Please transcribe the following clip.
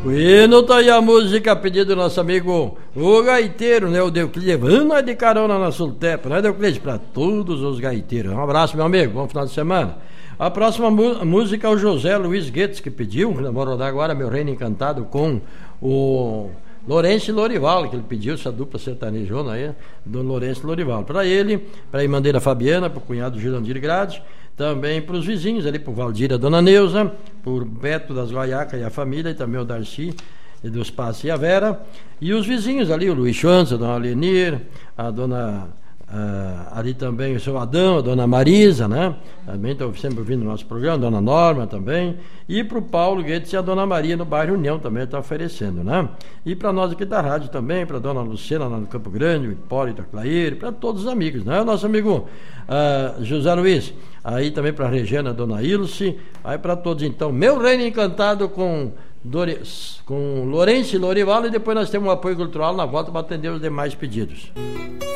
Bueno, tá aí a música pedido do nosso amigo o gaiteiro, né? O Deuclides, levando nós de carona na Sultep, né, Deuclides? Pra todos os gaiteiros. Um abraço, meu amigo, bom final de semana. A próxima música é o José Luiz Guedes, que pediu, vou rodar agora Meu Reino Encantado com o Lourenço e Lorival, que ele pediu, essa dupla sertanejona aí, do Lourenço e Lorival. Para ele, para a irmandeira Fabiana, para o cunhado Gilandir Grades, também para os vizinhos ali, para o Valdir e a Dona Neuza, por Beto das Guaiacas e a família, e também o Darcy e dos Passos e a Vera, e os vizinhos ali, o Luiz Schwantz, a Dona Lenir, a Dona... ali também o seu Adão, a Dona Marisa, né? Também estão sempre ouvindo o nosso programa, a Dona Norma também, e para o Paulo Guedes e a Dona Maria no bairro União também está oferecendo, né? E para nós aqui da rádio também, para a Dona Luciana lá no Campo Grande, o Hipólito, a Clair, para todos os amigos, né? O nosso amigo José Luiz, aí também para a Regina, a Dona Ilse, aí para todos então, Meu Reino Encantado com Lourenço e Lorival, e depois nós temos um apoio cultural na volta para atender os demais pedidos.